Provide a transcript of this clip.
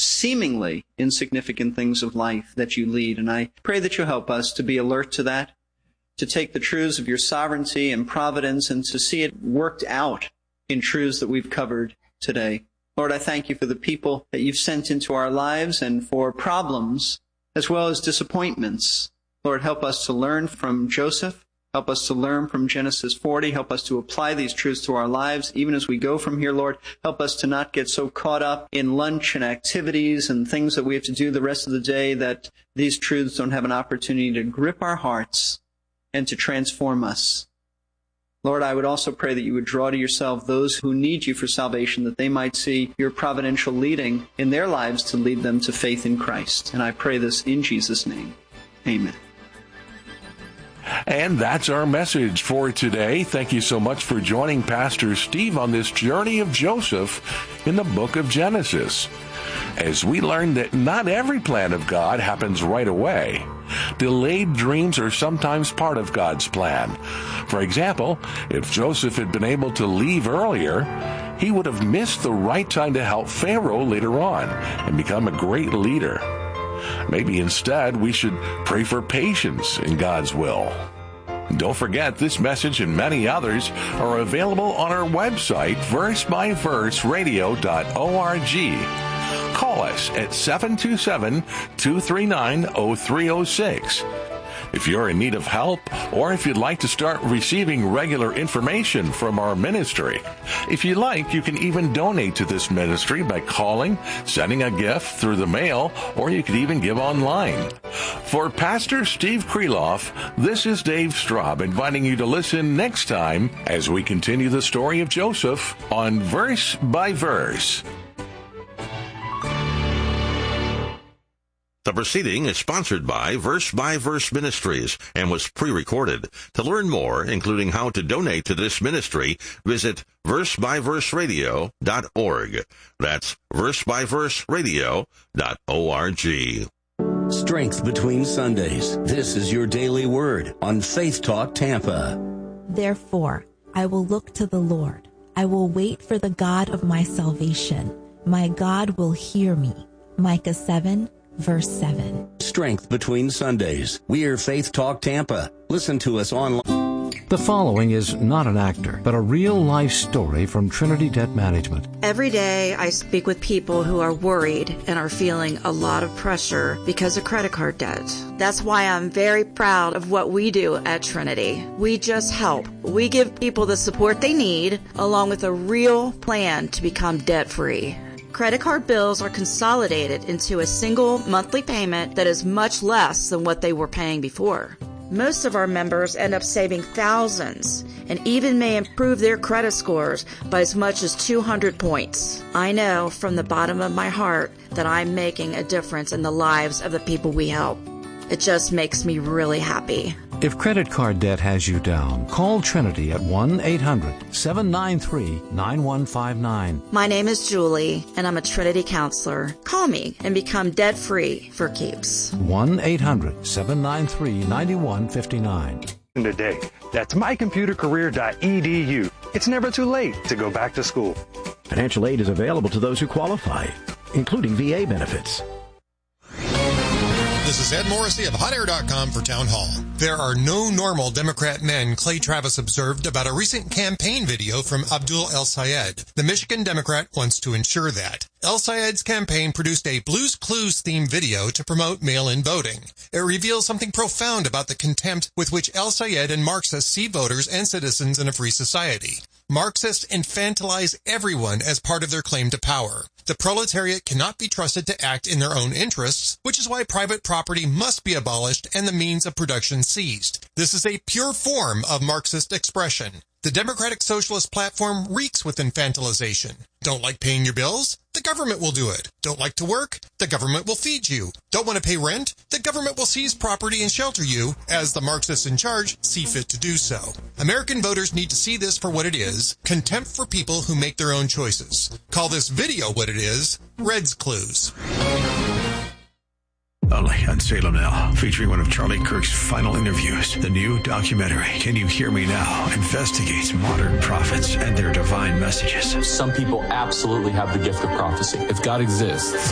seemingly insignificant things of life that you lead. And I pray that you'll help us to be alert to that, to take the truths of your sovereignty and providence and to see it worked out in truths that we've covered today. Lord, I thank you for the people that you've sent into our lives and for problems as well as disappointments. Lord, help us to learn from Joseph. Help us to learn from Genesis 40. Help us to apply these truths to our lives. Even as we go from here, Lord, help us to not get so caught up in lunch and activities and things that we have to do the rest of the day that these truths don't have an opportunity to grip our hearts and to transform us. Lord, I would also pray that you would draw to yourself those who need you for salvation, that they might see your providential leading in their lives to lead them to faith in Christ. And I pray this in Jesus' name. Amen. And that's our message for today. Thank you so much for joining Pastor Steve on this journey of Joseph in the book of Genesis. As we learn that not every plan of God happens right away, delayed dreams are sometimes part of God's plan. For example, if Joseph had been able to leave earlier, he would have missed the right time to help Pharaoh later on and become a great leader. Maybe instead we should pray for patience in God's will. Don't forget, this message and many others are available on our website, versebyverseradio.org. Call us at 727-239-0306. If you're in need of help, or if you'd like to start receiving regular information from our ministry, if you like, you can even donate to this ministry by calling, sending a gift through the mail, or you could even give online. For Pastor Steve Kreloff, this is Dave Straub inviting you to listen next time as we continue the story of Joseph on Verse by Verse. The proceeding is sponsored by Verse Ministries and was pre-recorded. To learn more, including how to donate to this ministry, visit versebyverseradio.org. That's versebyverseradio.org. Strength between Sundays. This is your daily word on Faith Talk Tampa. Therefore, I will look to the Lord. I will wait for the God of my salvation. My God will hear me. Micah 7, Verse 7. Strength between Sundays. We are Faith Talk Tampa. Listen to us online. The following is not an actor, but a real-life story from Trinity Debt Management. Every day I speak with people who are worried and are feeling a lot of pressure because of credit card debt. That's why I'm very proud of what we do at Trinity. We just help. We give people the support they need, along with a real plan to become debt-free. Credit card bills are consolidated into a single monthly payment that is much less than what they were paying before. Most of our members end up saving thousands and even may improve their credit scores by as much as 200 points. I know from the bottom of my heart that I'm making a difference in the lives of the people we help. It just makes me really happy. If credit card debt has you down, call Trinity at 1-800-793-9159. My name is Julie, and I'm a Trinity counselor. Call me and become debt-free for keeps. 1-800-793-9159. Today. That's mycomputercareer.edu. It's never too late to go back to school. Financial aid is available to those who qualify, including VA benefits. This is Ed Morrissey of HotAir.com for Town Hall. There are no normal Democrat men, Clay Travis observed about a recent campaign video from Abdul El-Sayed. The Michigan Democrat wants to ensure that. El-Sayed's campaign produced a Blue's Clues themed video to promote mail-in voting. It reveals something profound about the contempt with which El-Sayed and Marxists see voters and citizens in a free society. Marxists infantilize everyone as part of their claim to power. The proletariat cannot be trusted to act in their own interests, which is why private property must be abolished and the means of production seized. This is a pure form of Marxist expression. The Democratic Socialist platform reeks with infantilization. Don't like paying your bills? The government will do it. Don't like to work? The government will feed you. Don't want to pay rent? The government will seize property and shelter you, as the Marxists in charge see fit to do so. American voters need to see this for what it is, contempt for people who make their own choices. Call this video what it is, Red's Clues. Only on Salem Now, featuring one of Charlie Kirk's final interviews. The new documentary, Can You Hear Me Now?, investigates modern prophets and their divine messages. Some people absolutely have the gift of prophecy. If God exists,